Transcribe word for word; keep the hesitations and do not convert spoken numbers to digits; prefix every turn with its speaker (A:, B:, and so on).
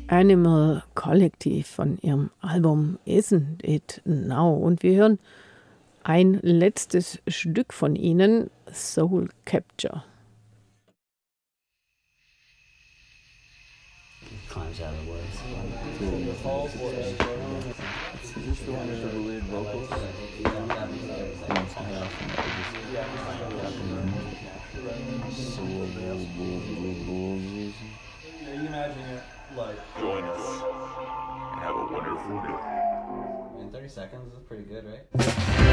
A: Animal Collective von ihrem Album Isn't It Now. Und wir hören ein letztes Stück von ihnen, Soul Capture.
B: Climbs out of the woods.
C: Is this the one with the weird vocals?
D: You imagine it like
E: Join us and have a wonderful day.
B: In thirty seconds is pretty good, right?